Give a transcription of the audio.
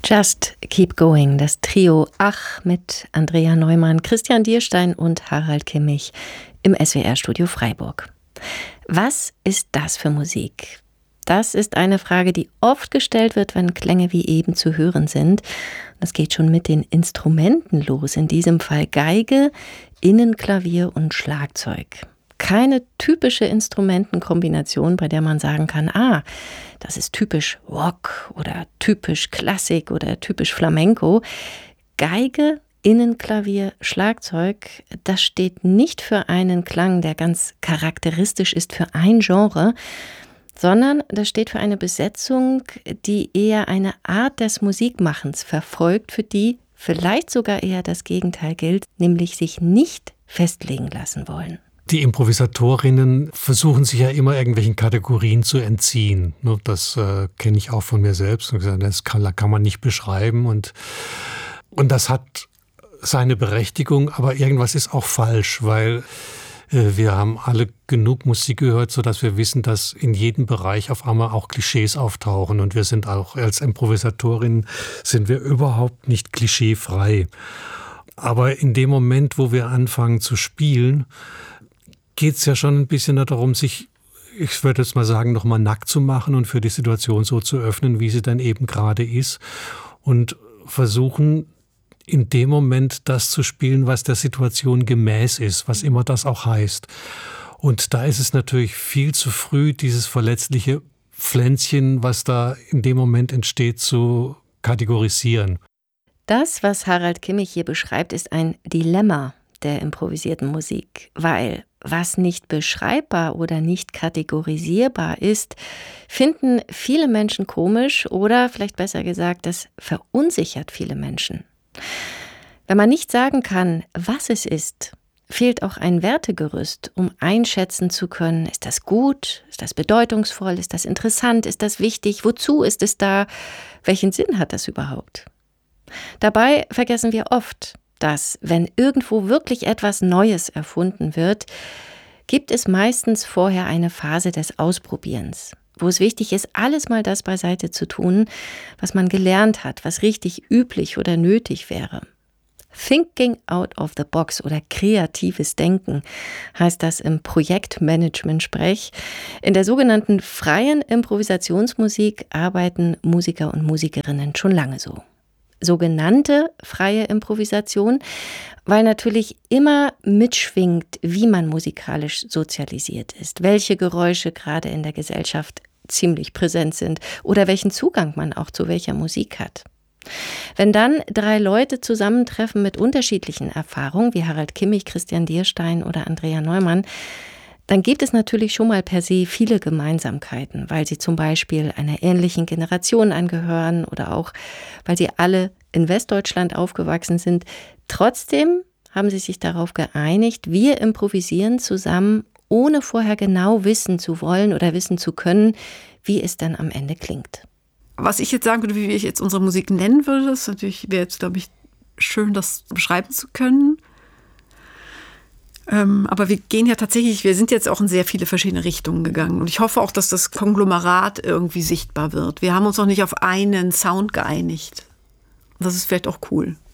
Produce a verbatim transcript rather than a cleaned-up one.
Just Keep Going, das Trio Ach mit Andrea Neumann, Christian Dierstein und Harald Kimmich im S W R-Studio Freiburg. Was ist das für Musik? Das ist eine Frage, die oft gestellt wird, wenn Klänge wie eben zu hören sind. Das geht schon mit den Instrumenten los, in diesem Fall Geige, Innenklavier und Schlagzeug. Keine typische Instrumentenkombination, bei der man sagen kann, ah, das ist typisch Rock oder typisch Klassik oder typisch Flamenco. Geige, Innenklavier, Schlagzeug, das steht nicht für einen Klang, der ganz charakteristisch ist für ein Genre, sondern das steht für eine Besetzung, die eher eine Art des Musikmachens verfolgt, für die vielleicht sogar eher das Gegenteil gilt, nämlich sich nicht festlegen lassen wollen. Die Improvisatorinnen versuchen sich ja immer irgendwelchen Kategorien zu entziehen. Das äh, kenne ich auch von mir selbst. Das kann, kann man nicht beschreiben. Und, und das hat seine Berechtigung, aber irgendwas ist auch falsch, weil äh, wir haben alle genug Musik gehört, sodass wir wissen, dass in jedem Bereich auf einmal auch Klischees auftauchen. Und wir sind auch als Improvisatorinnen sind wir überhaupt nicht klischeefrei. Aber in dem Moment, wo wir anfangen zu spielen, geht es ja schon ein bisschen darum, sich, ich würde jetzt mal sagen, nochmal nackt zu machen und für die Situation so zu öffnen, wie sie dann eben gerade ist. Und versuchen in dem Moment das zu spielen, was der Situation gemäß ist, was immer das auch heißt. Und da ist es natürlich viel zu früh, dieses verletzliche Pflänzchen, was da in dem Moment entsteht, zu kategorisieren. Das, was Harald Kimmich hier beschreibt, ist ein Dilemma der improvisierten Musik, weil was nicht beschreibbar oder nicht kategorisierbar ist, finden viele Menschen komisch oder vielleicht besser gesagt, das verunsichert viele Menschen. Wenn man nicht sagen kann, was es ist, fehlt auch ein Wertegerüst, um einschätzen zu können, ist das gut, ist das bedeutungsvoll, ist das interessant, ist das wichtig, wozu ist es da, welchen Sinn hat das überhaupt? Dabei vergessen wir oft, dass, wenn irgendwo wirklich etwas Neues erfunden wird, gibt es meistens vorher eine Phase des Ausprobierens, wo es wichtig ist, alles mal das beiseite zu tun, was man gelernt hat, was richtig üblich oder nötig wäre. Thinking out of the box oder kreatives Denken heißt das im Projektmanagement-Sprech. In der sogenannten freien Improvisationsmusik arbeiten Musiker und Musikerinnen schon lange so. Sogenannte freie Improvisation, weil natürlich immer mitschwingt, wie man musikalisch sozialisiert ist, welche Geräusche gerade in der Gesellschaft ziemlich präsent sind oder welchen Zugang man auch zu welcher Musik hat. Wenn dann drei Leute zusammentreffen mit unterschiedlichen Erfahrungen, wie Harald Kimmich, Christian Dierstein oder Andrea Neumann, dann gibt es natürlich schon mal per se viele Gemeinsamkeiten, weil sie zum Beispiel einer ähnlichen Generation angehören oder auch, weil sie alle in Westdeutschland aufgewachsen sind. Trotzdem haben sie sich darauf geeinigt, wir improvisieren zusammen, ohne vorher genau wissen zu wollen oder wissen zu können, wie es dann am Ende klingt. Was ich jetzt sagen würde, wie ich jetzt unsere Musik nennen würde, ist natürlich, wäre jetzt, glaube ich, schön, das beschreiben zu können. Ähm, aber wir gehen ja tatsächlich, wir sind jetzt auch in sehr viele verschiedene Richtungen gegangen. Und ich hoffe auch, dass das Konglomerat irgendwie sichtbar wird. Wir haben uns noch nicht auf einen Sound geeinigt. Das ist vielleicht auch cool.